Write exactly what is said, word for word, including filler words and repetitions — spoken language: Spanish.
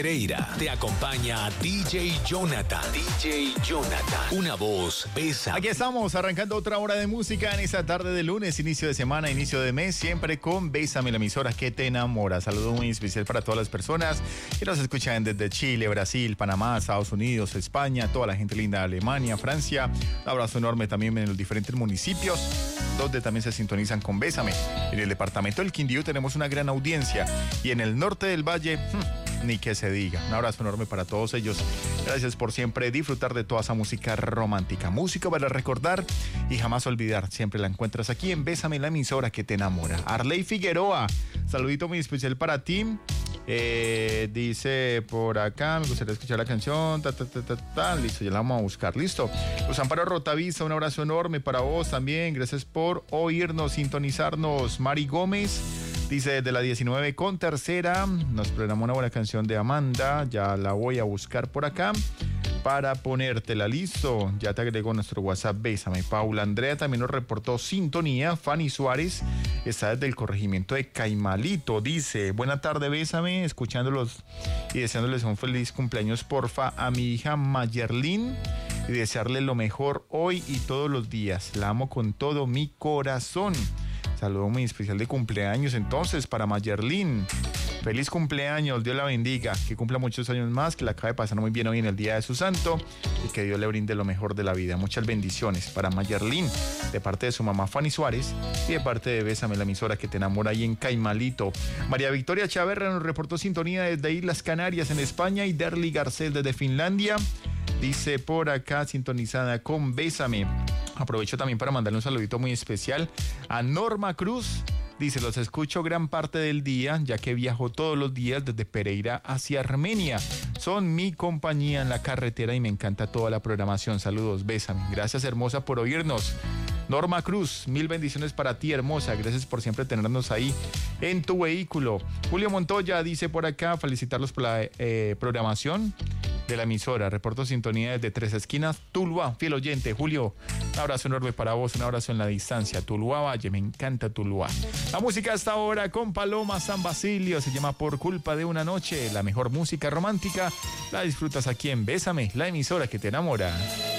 Pereira te acompaña D J Jonathan. D J Jonathan, una voz besa. Aquí estamos arrancando otra hora de música en esta tarde de lunes, inicio de semana, inicio de mes, siempre con Bésame, la emisora que te enamora. Saludo muy especial para todas las personas que nos escuchan desde Chile, Brasil, Panamá, Estados Unidos, España, toda la gente linda de Alemania, Francia. Un abrazo enorme también en los diferentes municipios donde también se sintonizan con Bésame. En el departamento del Quindío tenemos una gran audiencia y en el norte del valle, hmm, ni que se diga. Un abrazo enorme para todos ellos. Gracias por siempre disfrutar de toda esa música romántica. Música para recordar y jamás olvidar. Siempre la encuentras aquí en Bésame, la emisora que te enamora. Arley Figueroa, saludito muy especial para ti. Eh, dice por acá, me gustaría escuchar la canción. Ta, ta, ta, ta, ta. Listo, ya la vamos a buscar. Listo. Los Amparo Rotavista, un abrazo enorme para vos también. Gracias por oírnos, sintonizarnos. Mari Gómez dice desde la diecinueve con tercera, nos programó una buena canción de Amanda, ya la voy a buscar por acá para ponértela. Listo, ya te agrego nuestro WhatsApp, Bésame. Paula Andrea también nos reportó sintonía. Fanny Suárez está desde el corregimiento de Caimalito, dice, buena tarde, Bésame, escuchándolos y deseándoles un feliz cumpleaños porfa a mi hija Mayerlin y desearle lo mejor hoy y todos los días, la amo con todo mi corazón. Saludo muy especial de cumpleaños entonces para Mayerlin. Feliz cumpleaños, Dios la bendiga, que cumpla muchos años más, que la acabe pasando muy bien hoy en el día de su santo y que Dios le brinde lo mejor de la vida. Muchas bendiciones para Mayerlin, de parte de su mamá Fanny Suárez y de parte de Bésame, la emisora que te enamora ahí en Caimalito. María Victoria Chaverra nos reportó sintonía desde Islas Canarias en España y Derly Garcés desde Finlandia. Dice por acá, sintonizada con Bésame. Aprovecho también para mandarle un saludito muy especial a Norma Cruz. Dice, los escucho gran parte del día, ya que viajo todos los días desde Pereira hacia Armenia. Son mi compañía en la carretera y me encanta toda la programación. Saludos, Bésame. Gracias, hermosa, por oírnos. Norma Cruz, mil bendiciones para ti, hermosa. Gracias por siempre tenernos ahí en tu vehículo. Julio Montoya dice por acá, felicitarlos por la eh, programación de la emisora. Reporto sintonía desde Tres Esquinas, Tuluá. Fiel oyente, Julio, un abrazo enorme para vos, un abrazo en la distancia. Tuluá Valle, me encanta Tuluá. La música hasta ahora con Paloma San Basilio, se llama Por Culpa de una Noche. La mejor música romántica la disfrutas aquí en Bésame, la emisora que te enamora.